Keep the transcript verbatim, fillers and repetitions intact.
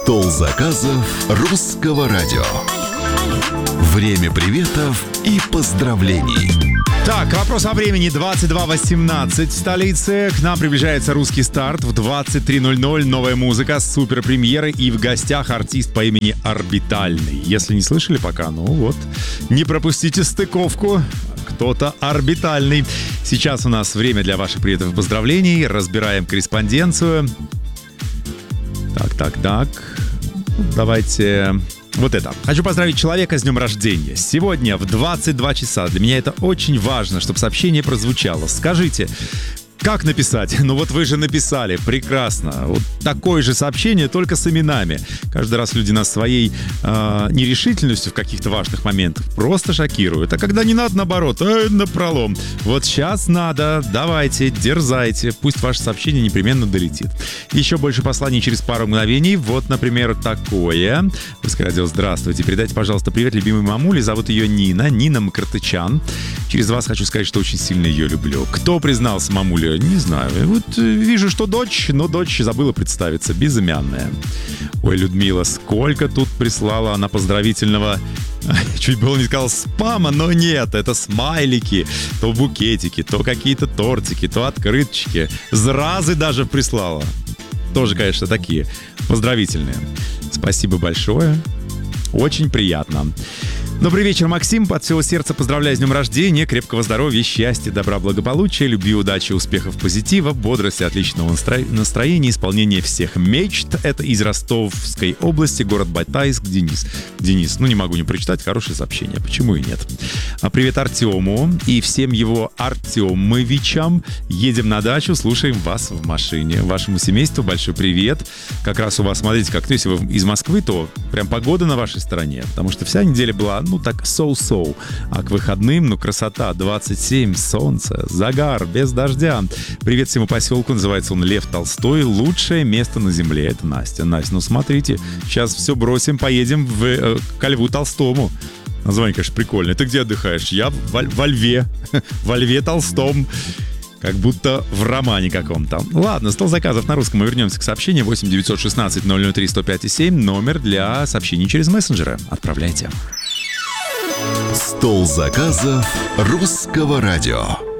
Стол заказов русского радио. Время приветов и поздравлений. Так, вопрос о времени. двадцать два восемнадцать в столице. К нам приближается русский старт. В двадцать три ноль ноль новая музыка с суперпремьерой. И в гостях артист по имени Орбитальный. Если не слышали пока, ну вот, не пропустите стыковку. Кто-то орбитальный. Сейчас у нас время для ваших приветов и поздравлений. Разбираем корреспонденцию. Так, так, так. Давайте... Вот это. Хочу поздравить человека с днем рождения. Сегодня в двадцать два часа. Для меня это очень важно, чтобы сообщение прозвучало. Скажите, как написать? Ну вот вы же написали. Прекрасно. Вот такое же сообщение, только с именами. Каждый раз люди нас своей э, нерешительностью в каких-то важных моментах просто шокируют. А когда не надо, наоборот, э, напролом. Вот сейчас надо. Давайте, дерзайте. Пусть ваше сообщение непременно долетит. Еще больше посланий через пару мгновений. Вот, например, такое. Русское радио, здравствуйте. Передайте, пожалуйста, привет любимой мамуле. Зовут ее Нина. Нина Мкртычан. Через вас хочу сказать, что очень сильно ее люблю. Кто признался мамуле? Не знаю. Вот вижу, что дочь, но дочь забыла представиться. Безымянная. Ой, Людмила, сколько тут прислала она поздравительного... Чуть было не сказал спама, но нет, это смайлики, то букетики, то какие-то тортики, то открыточки. Зразы даже прислала. Тоже, конечно, такие поздравительные. Спасибо большое. Очень приятно. Добрый вечер, Максим. От всего сердца поздравляю с днем рождения. Крепкого здоровья, счастья, добра, благополучия, любви, удачи, успехов, позитива, бодрости, отличного настро... настроения, исполнения всех мечт. Это из Ростовской области, город Батайск. Денис. Денис, ну не могу не прочитать, хорошее сообщение. Почему и нет? А привет Артему и всем его Артемовичам. Едем на дачу, слушаем вас в машине. Вашему семейству большой привет. Как раз у вас, смотрите, как то, если вы из Москвы, то прям погода на вашей стороне. Потому что вся неделя была, ну так, соу-соу. А к выходным, ну красота, двадцать семь, солнце, загар, без дождя. Привет всему поселку, называется он Лев Толстой. Лучшее место на земле. Это Настя. Настя, ну смотрите, сейчас все бросим, поедем в, э, ко Льву Толстому. Название, конечно, прикольное. Ты где отдыхаешь? Я во, во Льве. Во Льве Толстом. Как будто в романе каком-то. Ладно, стол заказов на русском. Мы вернемся к сообщению. восемь девятьсот шестнадцать ноль ноль три сто пять семь. Номер для сообщений через мессенджеры. Отправляйте. Стол заказов русского радио.